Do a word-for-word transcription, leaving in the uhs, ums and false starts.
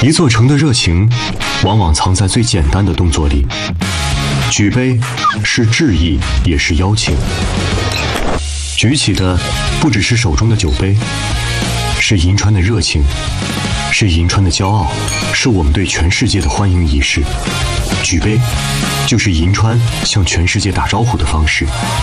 一座城的热情，往往藏在最简单的动作里。举杯是致意，也是邀请。举起的不只是手中的酒杯，是银川的热情，是银川的骄傲，是我们对全世界的欢迎仪式。举杯，就是银川向全世界打招呼的方式。